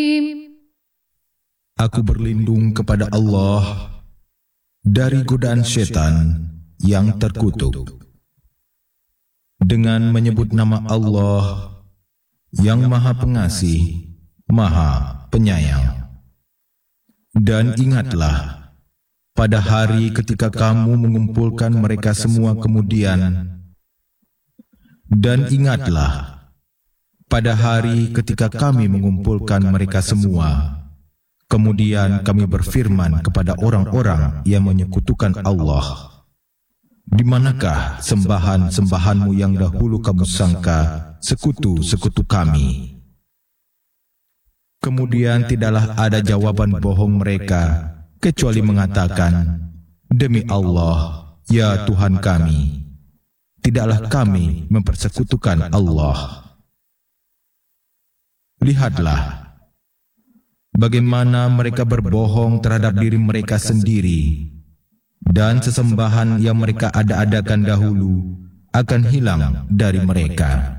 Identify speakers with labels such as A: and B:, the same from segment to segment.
A: Aku berlindung kepada Allah dari godaan setan yang terkutuk dengan menyebut nama Allah yang Maha Pengasih, Maha Penyayang. Dan ingatlah pada hari ketika kamu mengumpulkan mereka semua kemudian, dan ingatlah pada hari ketika kami mengumpulkan mereka semua, kemudian kami berfirman kepada orang-orang yang menyekutukan Allah, di manakah sembahan-sembahanmu yang dahulu kamu sangka sekutu-sekutu kami? Kemudian tidaklah ada jawaban bohong mereka, kecuali mengatakan, demi Allah, ya Tuhan kami, tidaklah kami mempersekutukan Allah. Lihatlah bagaimana mereka berbohong terhadap diri mereka sendiri, dan sesembahan yang mereka ada-adakan dahulu akan hilang dari mereka.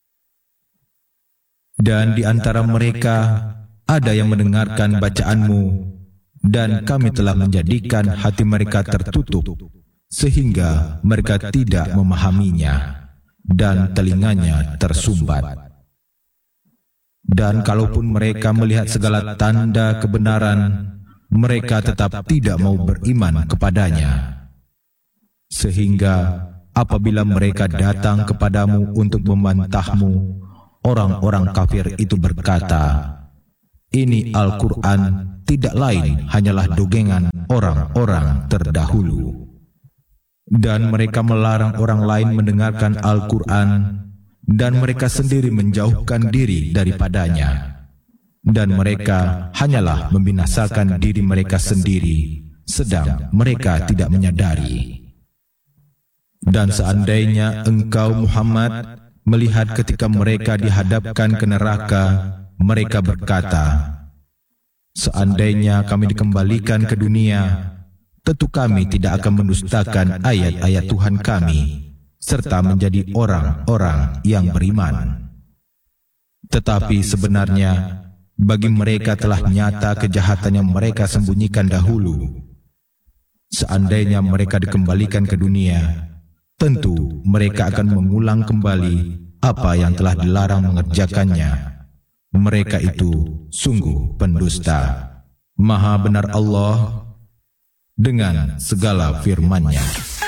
A: Dan di antara mereka ada yang mendengarkan bacaanmu, dan kami telah menjadikan hati mereka tertutup sehingga mereka tidak memahaminya, dan telinganya tersumbat. Dan kalaupun mereka melihat segala tanda kebenaran, mereka tetap tidak mau beriman kepadanya. Sehingga apabila mereka datang kepadamu untuk membantahmu, orang-orang kafir itu berkata, ini Al-Quran tidak lain hanyalah dogengan orang-orang terdahulu. Dan mereka melarang orang lain mendengarkan Al-Quran, dan mereka sendiri menjauhkan diri daripadanya, dan mereka hanyalah membinasakan diri mereka sendiri, sedang mereka tidak menyadari. Dan seandainya engkau Muhammad melihat ketika mereka dihadapkan ke neraka, mereka berkata, seandainya kami dikembalikan ke dunia, tentu kami tidak akan mendustakan ayat-ayat Tuhan kami, serta menjadi orang-orang yang beriman. Tetapi sebenarnya bagi mereka telah nyata kejahatan yang mereka sembunyikan dahulu. Seandainya mereka dikembalikan ke dunia, tentu mereka akan mengulang kembali apa yang telah dilarang mengerjakannya. Mereka itu sungguh pendusta. Maha benar Allah dengan segala firman-Nya.